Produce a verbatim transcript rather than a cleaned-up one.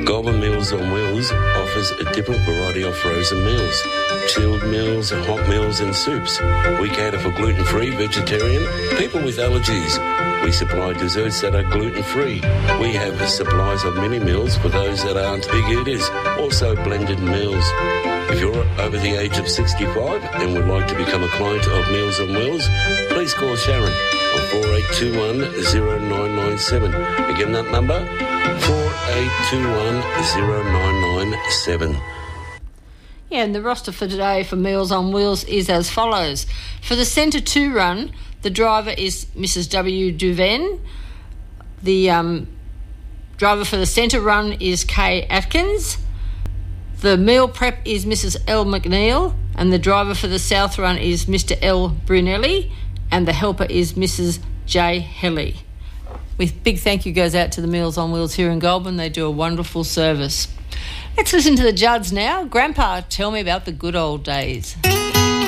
Goulburn Meals on Wheels offers a different variety of frozen meals, chilled meals, hot meals and soups. We cater for gluten-free, vegetarian, people with allergies. We supply desserts that are gluten-free. We have supplies of mini meals for those that aren't big eaters, also blended meals. If you're over the age of sixty-five and would like to become a client of Meals on Wheels, please call Sharon on four eight two one, zero nine nine seven. Again, that number, four eight two one, zero nine nine seven. Yeah, and the roster for today for Meals on Wheels is as follows. For the Centre two run, the driver is Missus W. Duven. The um, driver for the Centre run is Kay Atkins. The meal prep is Missus L. McNeil, and the driver for the South run is Mister L. Brunelli, and the helper is Missus J. Helly. With big thank you goes out to the Meals on Wheels here in Goulburn. They do a wonderful service. Let's listen to the Judds now. Grandpa, tell me about the good old days.